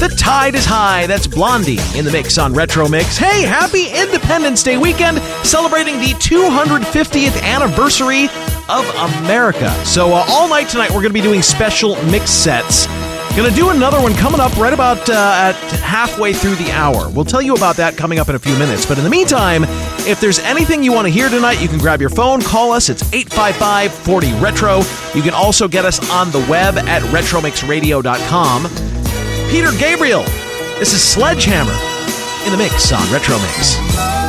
tide is high. That's Blondie in the mix on Retro Mix. Hey, happy Independence Day weekend, celebrating the 250th anniversary of America. So all night tonight, we're going to be doing special mix sets. Going to do another one coming up right about at halfway through the hour. We'll tell you about that coming up in a few minutes. But in the meantime, if there's anything you want to hear tonight, you can grab your phone, call us. It's 855-40-RETRO. You can also get us on the web at retromixradio.com. Peter Gabriel, this is Sledgehammer in the mix on Retro Mix.